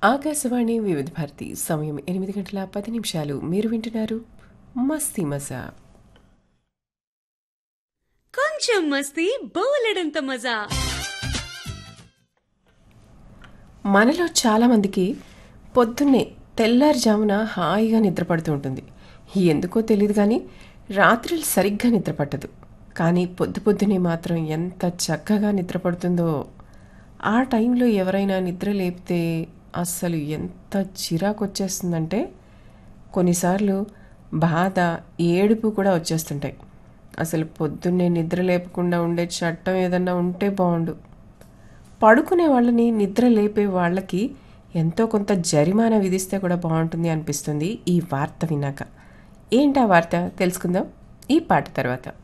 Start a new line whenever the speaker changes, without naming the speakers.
ఆకాశవాణి వివిధ భారతి సమయం 8 గంటల 10 నిమిషాలు. మీరు వింటున్నారు మస్తీ మజా.
కొంచెం మస్తీ బోలెడంత మజా.
మనలో చాలామందికి పొద్దున్నే తెల్లారుజామున హాయిగా నిద్రపడుతూ ఉంటుంది. ఎందుకో తెలియదు కానీ రాత్రులు సరిగ్గా నిద్రపట్టదు. కానీ పొద్దునే మాత్రం ఎంత చక్కగా నిద్రపడుతుందో. ఆ టైంలో ఎవరైనా నిద్ర లేపితే అస్సలు ఎంత చిరాకు వచ్చేస్తుందంటే కొన్నిసార్లు బాధ, ఏడుపు కూడా వచ్చేస్తుంటాయి. అసలు పొద్దున్నే నిద్ర లేపకుండా ఉండే చట్టం ఏదన్నా ఉంటే బాగుండు. పడుకునే వాళ్ళని నిద్ర లేపే వాళ్ళకి ఎంతో కొంత జరిమానా విధిస్తే కూడా బాగుంటుంది అనిపిస్తుంది ఈ వార్త విన్నాక. ఏంటా వార్త తెలుసుకుందాం ఈ పాట తర్వాత.